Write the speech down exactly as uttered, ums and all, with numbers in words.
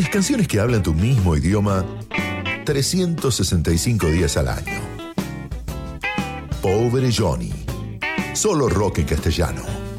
las canciones que hablan tu mismo idioma trescientos sesenta y cinco días al año. Pobre Johnny. Solo rock en castellano.